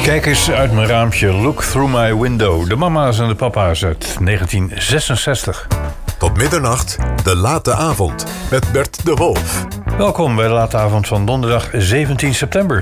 Kijk eens uit mijn raampje, Look Through My Window. De mama's en de papa's uit 1966. Tot middernacht, de late avond met Bert de Wolf. Welkom bij de late avond van donderdag 17 september.